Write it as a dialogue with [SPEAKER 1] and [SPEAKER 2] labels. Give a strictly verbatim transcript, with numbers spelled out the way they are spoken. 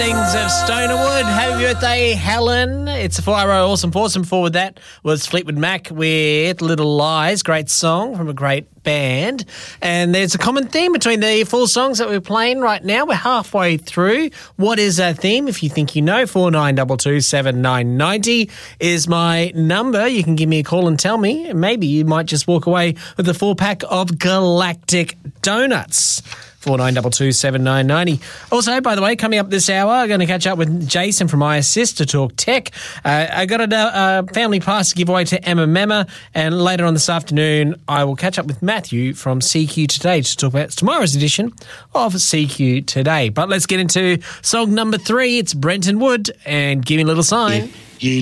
[SPEAKER 1] Things of Stonerwood. Happy birthday, Helen. It's a four-hour awesome foursome. Forward that was Fleetwood Mac with Little Lies. Great song from a great band. And there's a common theme between the full songs that we're playing right now. We're halfway through. What is that theme? If you think you know, four nine two two, seven nine nine zero is my number. You can give me a call and tell me. Maybe you might just walk away with a four-pack of Galactic Donuts. four nine two two, seven nine nine zero. Also, by the way, coming up this hour, I'm going to catch up with Jason from iAssist to talk tech. Uh, I got a uh, family pass to give away to Emma Memma, and later on this afternoon, I will catch up with Matthew from C Q Today to talk about tomorrow's edition of C Q Today. But let's get into song number three. It's Brenton Wood and Give Me a Little Sign.
[SPEAKER 2] Yeah.